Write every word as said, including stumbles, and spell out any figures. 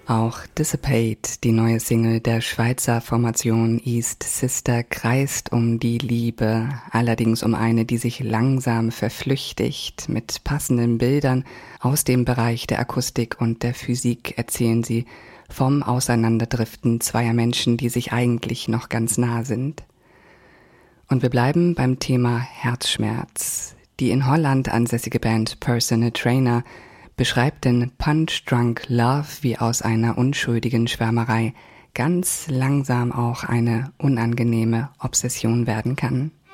Auch Dissipate, die neue Single der Schweizer Formation East Sister, kreist um die Liebe, allerdings um eine, die sich langsam verflüchtigt. Mit passenden Bildern aus dem Bereich der Akustik und der Physik erzählen sie vom Auseinanderdriften zweier Menschen, die sich eigentlich noch ganz nah sind. Und wir bleiben beim Thema Herzschmerz. Die in Holland ansässige Band Personal Trainer beschreibt den Punch Drunk Love, wie aus einer unschuldigen Schwärmerei ganz langsam auch eine unangenehme Obsession werden kann.